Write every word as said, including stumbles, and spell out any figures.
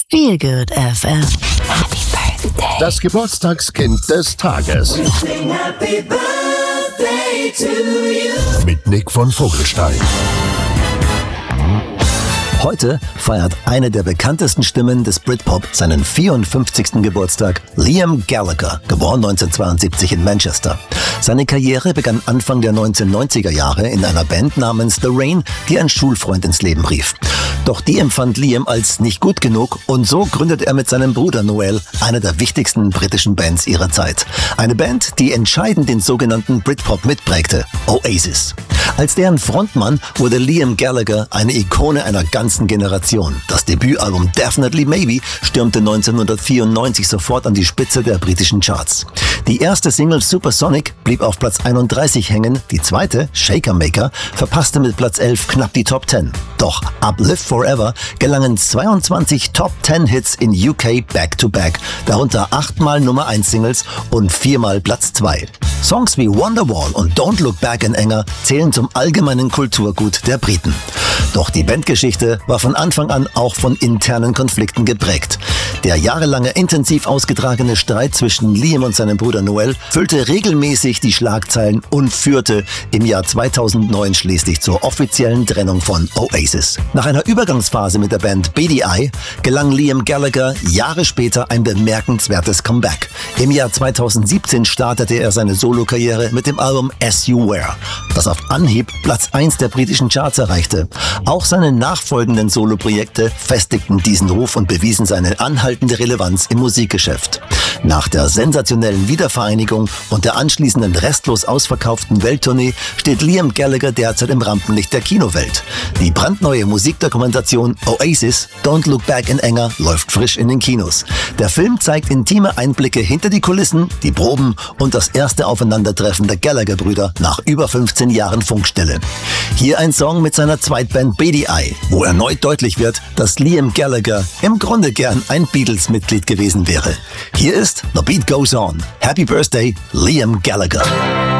Feel Good F M. Happy Birthday. Das Geburtstagskind des Tages. Happy Birthday to you. Mit Nick von Vogelstein. Heute feiert eine der bekanntesten Stimmen des Britpop seinen vierundfünfzigsten Geburtstag, Liam Gallagher, geboren neunzehnhundertzweiundsiebzig in Manchester. Seine Karriere begann Anfang der neunzehnhundertneunziger Jahre in einer Band namens The Rain, die ein Schulfreund ins Leben rief. Doch die empfand Liam als nicht gut genug und so gründete er mit seinem Bruder Noel eine der wichtigsten britischen Bands ihrer Zeit. Eine Band, die entscheidend den sogenannten Britpop mitprägte, Oasis. Als deren Frontmann wurde Liam Gallagher eine Ikone einer ganzen Generation. Das Debütalbum Definitely Maybe stürmte neunzehnhundertvierundneunzig sofort an die Spitze der britischen Charts. Die erste Single Supersonic blieb auf Platz einunddreißig hängen, die zweite, Shaker Maker, verpasste mit Platz elf knapp die Top zehn. Doch ab Live Forever gelangen zweiundzwanzig Top zehn Hits in U K back-to-back, darunter achtmal Nummer eins Singles und viermal Platz zwei. Songs wie Wonderwall und Don't Look Back in Anger zählen zum allgemeinen Kulturgut der Briten. Doch die Bandgeschichte war von Anfang an auch von internen Konflikten geprägt. Der jahrelange intensiv ausgetragene Streit zwischen Liam und seinem Bruder Noel füllte regelmäßig die Schlagzeilen und führte im Jahr zweitausendneun schließlich zur offiziellen Trennung von Oasis. Nach einer Übergangsphase mit der Band Beady Eye gelang Liam Gallagher Jahre später ein bemerkenswertes Comeback. Im Jahr zweitausendsiebzehn startete er seine Solokarriere mit dem Album As You Were, das auf Anhieb Platz eins der britischen Charts erreichte. Auch seine nachfolgenden Soloprojekte festigten diesen Ruf und bewiesen seine anhaltende Relevanz im Musikgeschäft. Nach der sensationellen Wiedervereinigung und der anschließenden restlos ausverkauften Welttournee steht Liam Gallagher derzeit im Rampenlicht der Kinowelt. Die brandneue Musikdokumentation Oasis, Don't Look Back in Anger läuft frisch in den Kinos. Der Film zeigt intime Einblicke hinter die Kulissen, die Proben und das erste Aufeinandertreffen der Gallagher-Brüder nach über fünfzehn Jahren Funkstille. Hier ein Song mit seiner Zweitband Beady Eye, wo erneut deutlich wird, dass Liam Gallagher im Grunde gern ein Beatles-Mitglied gewesen wäre. Hier ist The Beat Goes On. Happy Birthday, Liam Gallagher.